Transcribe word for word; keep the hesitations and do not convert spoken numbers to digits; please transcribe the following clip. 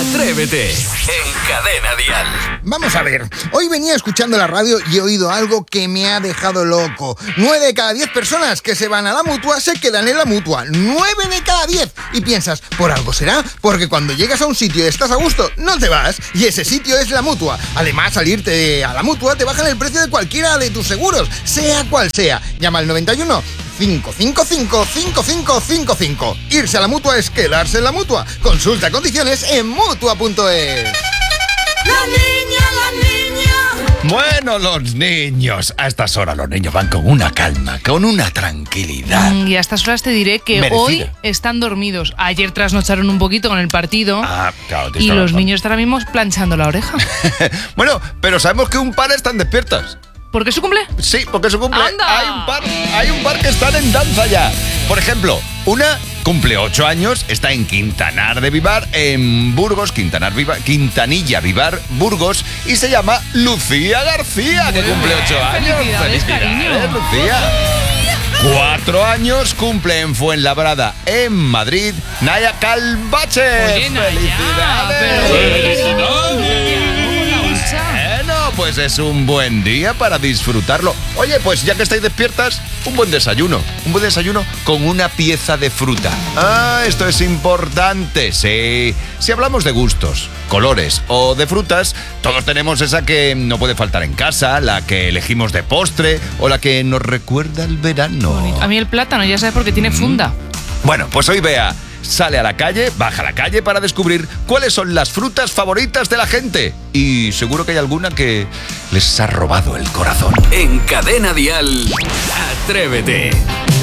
Atrévete en Cadena Dial. Vamos a ver, hoy venía escuchando la radio y he oído algo que me ha dejado loco. Nueve de cada diez personas que se van a la Mutua se quedan en la Mutua. Nueve de cada diez. Y piensas, ¿por algo será? Porque cuando llegas a un sitio y estás a gusto, no te vas. Y ese sitio es la Mutua. Además, salirte a la Mutua te bajan el precio de cualquiera de tus seguros, sea cual sea. Llama al noventa y uno, cinco cinco cinco, cinco cinco cinco cinco. Irse a la Mutua es quedarse en la Mutua. Consulta condiciones en mutua punto es. La niña, la niña. Bueno, los niños, a estas horas los niños van con una calma, con una tranquilidad. Mm, y a estas horas te diré que Merecida. hoy están dormidos. Ayer trasnocharon un poquito con el partido. Ah, claro, tienes y toda la los razón. niños están ahora mismo planchando la oreja. Bueno, pero sabemos que un par están despiertas. ¿Por qué su cumple? Sí, porque su cumple. ¡Anda! Hay un par, hay un par que están en danza ya. Por ejemplo, una cumple ocho años, está en Quintanar de Vivar, en Burgos, Quintanar Vivar, Quintanilla Vivar, Burgos, y se llama Lucía García, que cumple ocho años. Felicidades, cariño. Lucía. Cuatro años cumple en Fuenlabrada, en Madrid, Naya Calvache. Oye, Naya, ¡Felicidades! pero- Bueno, pues es un buen día para disfrutarlo. Oye, pues ya que estáis despiertas, un buen desayuno. Un buen desayuno con una pieza de fruta. Ah, esto es importante, sí. Si hablamos de gustos, colores o de frutas, todos tenemos esa que no puede faltar en casa, la que elegimos de postre o la que nos recuerda el verano. A mí el plátano, ya sabes, porque tiene funda. Bueno, pues hoy Bea sale a la calle, baja a la calle para descubrir cuáles son las frutas favoritas de la gente. Y seguro que hay alguna que les ha robado el corazón. En Cadena Dial, Atrévete.